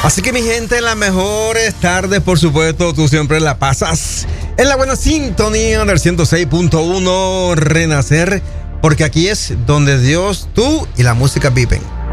Así que mi gente, las mejores tardes, por supuesto, tú siempre la pasas en la buena sintonía del 106.1 Renacer, porque aquí es donde Dios, tú y la música viven.